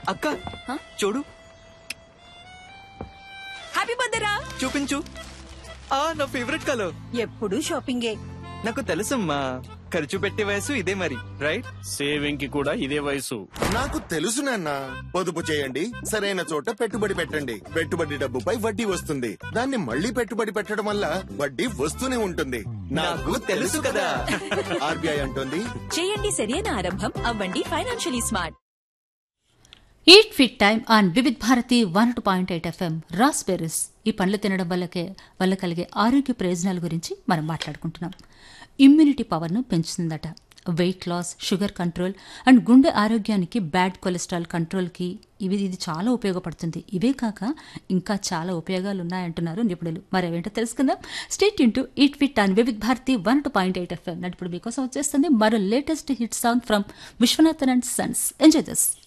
అక్క చూడు. Happy birthday రా. చూపించు. నా ఫేవరెట్ కలర్. ఎప్పుడు షాపింగే. నాకు తెలుసమ్మా, ఖర్చు పెట్టే వయసు ఇదే మరి, రైట్? సేవింగ్ కి కూడా ఇదే వయసు. నాకు తెలుసు నాన్న. పొదుపు చేయండి, సరైన చోట పెట్టుబడి పెట్టండి. పెట్టుబడి డబ్బుపై వడ్డీ వస్తుంది. దాన్ని మళ్ళీ పెట్టుబడి పెట్టడం వల్ల వడ్డీ వస్తూనే ఉంటుంది. నాకు తెలుసు కదా. ఆర్బీఐ అంటుంది, చేయండి సరైన ఆరంభం, అవ్వండి financially smart. Eat fit time on Vividh Bharati 102.8 FM. Raspberries ఈ పండ్లు తినడం వల్ల కలిగే ఆరోగ్య ప్రయోజనాల గురించి మనం మాట్లాడుకుంటున్నాం. Immunity పవర్ను పెంచుతుందట. Weight loss, sugar control and గుండె ఆరోగ్యానికి, బ్యాడ్ కొలెస్ట్రాల్ కంట్రోల్కి ఇది చాలా ఉపయోగపడుతుంది. ఇవే కాక ఇంకా చాలా ఉపయోగాలు ఉన్నాయంటున్నారు నిపుణులు. మరేంటో తెలుసుకుందాం. State tune to eat fit on Vividh Bharati 102.8 FM. ఇప్పుడు మీకోసం వచ్చేస్తుంది మరో latest hit song from Viswanathan and Sons. Enjoy this.